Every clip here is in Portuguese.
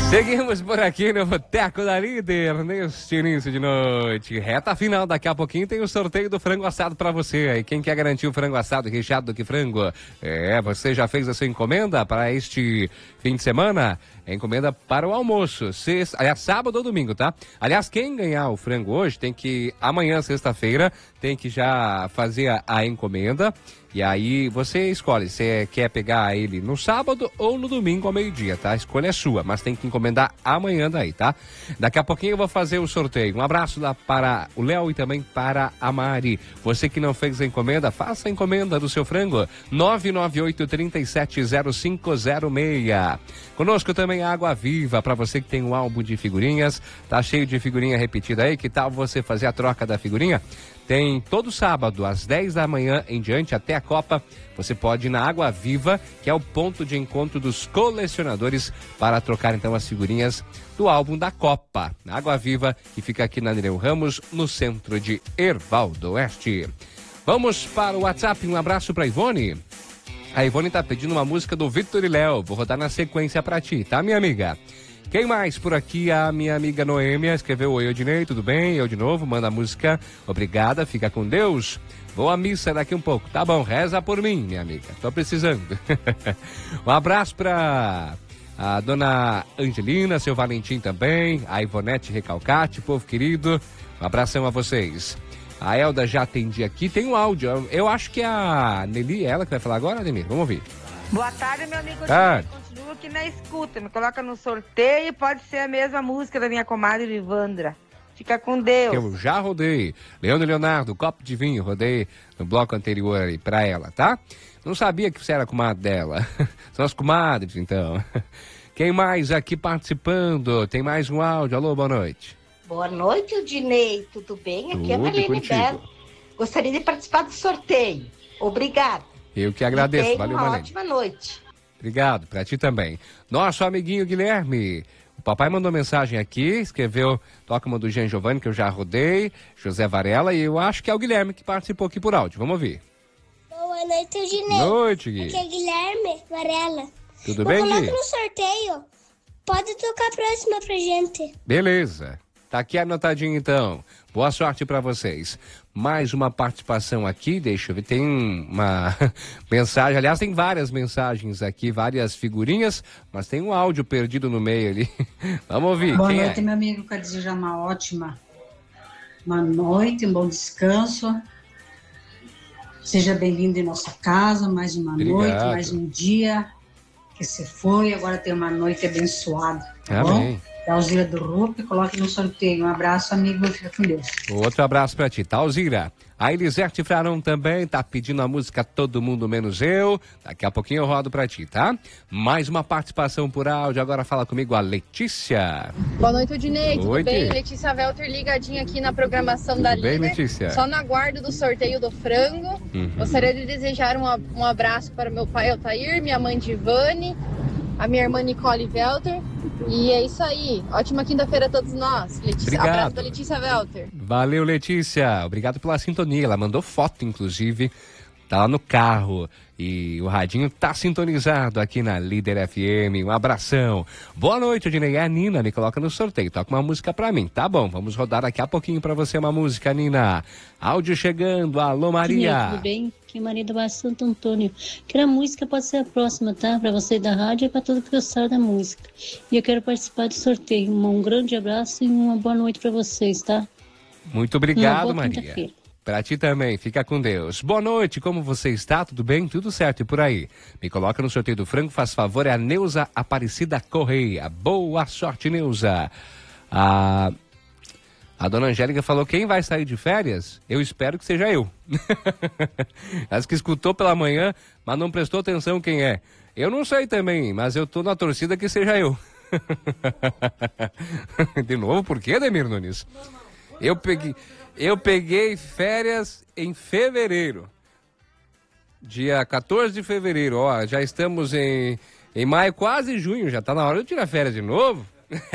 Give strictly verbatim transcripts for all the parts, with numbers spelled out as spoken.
Seguimos por aqui no Boteco da Líder, neste início de noite. Reta final, daqui a pouquinho tem o sorteio do frango assado pra você. E quem quer garantir o frango assado recheado do que frango? É, você já fez a sua encomenda para este fim de semana? É encomenda para o almoço, sexta, aliás, sábado ou domingo, tá? Aliás, quem ganhar o frango hoje tem que, amanhã, sexta-feira, tem que já fazer a, a encomenda. E aí você escolhe se quer pegar ele no sábado ou no domingo ao meio-dia, tá? A escolha é sua, mas tem que encomendar amanhã daí, tá? Daqui a pouquinho eu vou fazer o sorteio. Um abraço lá para o Léo e também para a Mari. Você que não fez a encomenda, faça a encomenda do seu frango. nove nove oito, três sete zero cinco zero seis. Conosco também a Água Viva, para você que tem um álbum de figurinhas. Tá cheio de figurinha repetida aí. Que tal você fazer a troca da figurinha? Tem todo sábado, às dez da manhã em diante, até a Copa, você pode ir na Água Viva, que é o ponto de encontro dos colecionadores, para trocar então as figurinhas do álbum da Copa. Água Viva, que fica aqui na Nereu Ramos, no centro de Erval do Oeste. Vamos para o WhatsApp, um abraço para Ivone. A Ivone tá pedindo uma música do Vitor e Léo, vou rodar na sequência para ti, tá, minha amiga? Quem mais por aqui? A minha amiga Noêmia escreveu: oi, Odinei, tudo bem? Eu de novo, manda a música. Obrigada, fica com Deus. Vou à missa daqui um pouco. Tá bom, reza por mim, minha amiga. Tô precisando. Um abraço pra a dona Angelina, seu Valentim também, a Ivonete Recalcate, povo querido. Um abração a vocês. A Elda já atendi aqui, tem um áudio. Eu acho que é a Nelly, ela que vai falar agora, Ademir. Vamos ouvir. Boa tarde, meu amigo. Ah. Continua aqui na escuta. Me coloca no sorteio. Pode ser a mesma música da minha comadre Ivandra. Fica com Deus. Que eu já rodei. Leandro Leonardo, copo de vinho, rodei no bloco anterior aí pra ela, tá? Não sabia que você era comadre dela. São as comadres, então. Quem mais aqui participando? Tem mais um áudio. Alô, boa noite. Boa noite, Odinei. Tudo bem? Aqui é a Marlene Belo. Gostaria de participar do sorteio. Obrigada. Eu que agradeço. E Valeu, uma Marlene. ótima noite. Obrigado, pra ti também. Nosso amiguinho Guilherme. O papai mandou mensagem aqui, escreveu, toca uma do Jean Giovanni, que eu já rodei, José Varela, e eu acho que é o Guilherme que participou aqui por áudio. Vamos ouvir. Boa noite, Odinei. Boa noite, Gui. Aqui é Guilherme Varela. Tudo bem, Gui? Coloca no sorteio. Pode tocar a próxima pra gente. Beleza. Tá aqui anotadinho, então. Boa sorte pra vocês. Mais uma participação aqui, deixa eu ver, tem uma mensagem, aliás, tem várias mensagens aqui, várias figurinhas, mas tem um áudio perdido no meio ali. Vamos ouvir. Boa Quem noite, é? meu amigo. Quero desejar uma ótima uma noite, um bom descanso. Seja bem-vindo em nossa casa, mais uma Obrigado. noite, mais um dia que se foi, agora tem uma noite abençoada. Tá Amém. bom? Alzira do Rup, coloque no sorteio. Um abraço, amigo, fica com Deus. Outro abraço pra ti, tá, Alzira? A Elisete Frarão também tá pedindo a música Todo Mundo Menos Eu. Daqui a pouquinho eu rodo pra ti, tá? Mais uma participação por áudio. Agora fala comigo a Letícia. Boa noite, Odinei. Tudo Oi, bem? Ti. Letícia Velter ligadinha aqui na programação da Tudo bem, Líder. Letícia? Só no aguardo do sorteio do frango. Uhum. Gostaria de desejar um, um abraço para meu pai Altair, minha mãe Divane, a minha irmã Nicole Velter. E é isso aí. Ótima quinta-feira a todos nós. Letícia, Obrigado. abraço da Letícia Velter. Valeu, Letícia. Obrigado pela sintonia. Ela mandou foto, inclusive. Tá lá no carro. E o radinho tá sintonizado aqui na Líder F M. Um abração. Boa noite, Odinei. É a Nina, me coloca no sorteio. Toca uma música pra mim. Tá bom, vamos rodar daqui a pouquinho pra você uma música, Nina. Áudio chegando. Alô, Maria. Tudo bem? Aqui é Maria do Bairro Santo Antônio. Que a música pode ser a próxima, tá? Pra você da rádio e pra todos que gostaram da música. E eu quero participar do sorteio. Um grande abraço e uma boa noite pra vocês, tá? Muito obrigado, Uma boa Maria. quinta-feira. Pra ti também, fica com Deus. Boa noite, como você está? Tudo bem? Tudo certo e por aí? Me coloca no sorteio do frango, faz favor, é a Neuza Aparecida Correia. Boa sorte, Neuza. A, a dona Angélica falou, quem vai sair de férias? Eu espero que seja eu. As que escutou pela manhã, mas não prestou atenção quem é. Eu não sei também, mas eu tô na torcida que seja eu. De novo, por quê, Ademir Nunes? Eu peguei... Eu peguei férias em fevereiro, dia quatorze de fevereiro, ó, já estamos em, em maio, quase junho, já tá na hora de tirar férias de novo.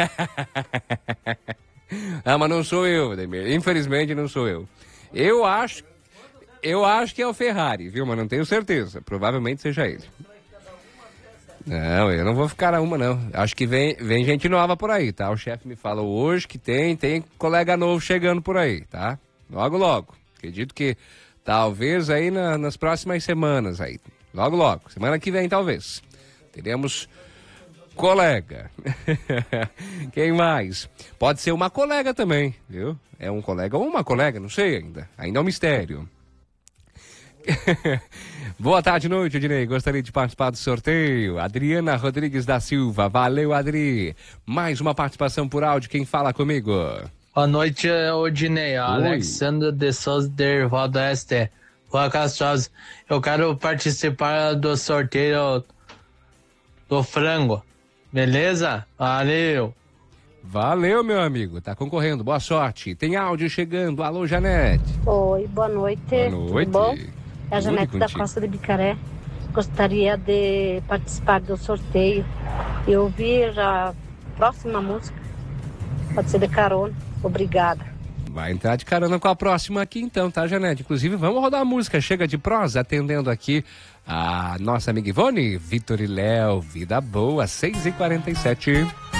Ah, mas não sou eu, Ademir, infelizmente não sou eu. Eu acho, eu acho que é o Ferrari, viu, mas não tenho certeza, provavelmente seja ele. Não, eu não vou ficar a uma, não. Acho que vem, vem gente nova por aí, tá? O chefe me falou hoje que tem, tem colega novo chegando por aí, tá? Logo, logo. Acredito que talvez aí na, nas próximas semanas aí. Logo, logo. Semana que vem, talvez. Teremos colega. Quem mais? Pode ser uma colega também, viu? É um colega ou uma colega, não sei ainda. Ainda é um mistério. Boa tarde, noite, Ednei. Gostaria de participar do sorteio. Adriana Rodrigues da Silva. Valeu, Adri. Mais uma participação por áudio. Quem fala comigo? Boa noite, Odinei. Alexandre de Souza de Valdo Este. Boa Castrosa. Eu quero participar do sorteio do frango. Beleza? Valeu. Valeu, meu amigo. Tá concorrendo. Boa sorte. Tem áudio chegando. Alô, Janete. Oi, boa noite. Boa noite. Tudo bom? É a Tudo Janete da contigo. Costa de Bicaré. Gostaria de participar do sorteio e ouvir a próxima música. Pode ser de carona. Obrigada. Vai entrar de carona com a próxima aqui então, tá, Janete? Inclusive, vamos rodar a música Chega de Prosa, atendendo aqui a nossa amiga Ivone, Vitor e Léo, Vida Boa, seis e quarenta e sete.